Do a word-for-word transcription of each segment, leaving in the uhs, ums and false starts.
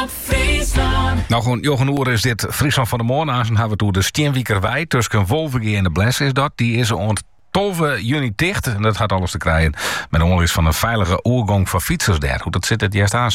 Nou, gewoon Jochen Oer is dit Friesland van de Morgen. Dan hebben we toe de Steenwiekerwei tussen Wolvengeer en de Bles is dat. Die is rond twaalf juni dicht. En dat gaat alles te krijgen met een onlist van een veilige oergang van fietsers daar. Hoe dat zit het juist aan.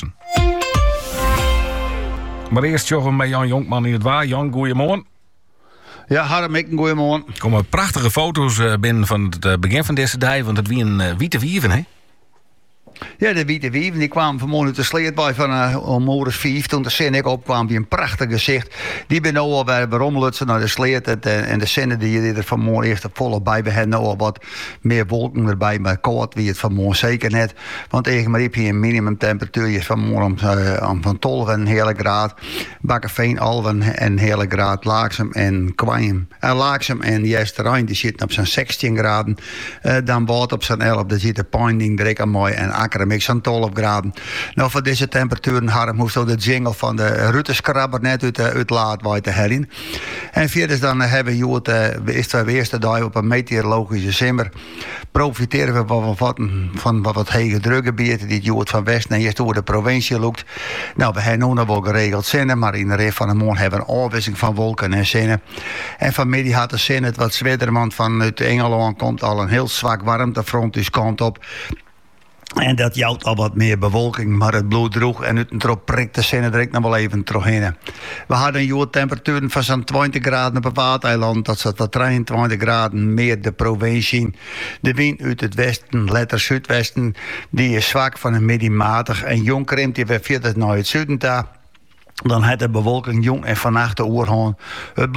Maar eerst Jochen met Jan Jonkman in het waar. Jan, goeiemorgen. Ja, Harm, ik een goeiemorgen. Er komen prachtige foto's binnen van het begin van deze dag. Want het wie een uh, witte wieven, hè? Ja, de witte wieven die kwamen vanmorgen uit de sleet bij van uh, om morgens vijf. Toen de zin ik opkwam, die een prachtig gezicht. Die ben nu al bij Rommelutsen naar de sleet. En, en de zinnen die je er vanmorgen eerst volop bij. We hebben al wat meer wolken erbij. Maar koud wie het vanmorgen zeker net. Want tegen maar heb je een minimumtemperatuur vanmorgen uh, van twaalf en een hele graad. Bakkerveen, Alven en een hele graad. Laaksem en Kwijn. En Laaksem en Jesterijn die zitten op zijn zestien graden. Uh, dan Boot op zijn elf. Daar zit de Pinding direct aan mooi. En Akkerem zo'n twaalf graden. Nou, voor deze temperaturen, Harm, hoeft ook de jingle van de Rutteskrabber net uit, uit laat te herinneren. En verder dan hebben we het, is het de eerste dag op een meteorologische simmer. Profiteren we van wat, van wat hege drukgebieden die het van west naar eerst door de provincie loopt. Nou, we hebben nog wel geregeld zinnen, maar in de rest van de morgen hebben we een afwisseling van wolken en zinnen. En vanmiddag had de zin het wat zwitterman vanuit Engeland komt al een heel zwak warmtefront dus kant op. En dat jouwt al wat meer bewolking, maar het bloed droeg en uit een trop prikt de zinnen direct nog wel even terug in. We hadden een jood temperaturen van zo'n twintig graden op het Waardeiland. Dat zat tot drieëntwintig graden meer de provincie. De wind uit het westen, letter zuidwesten, die is zwak van een middelmatig. En jong krimpt die weer verder naar het zuiden. Dan had de bewolking jong en vannacht de oorhoorn. Het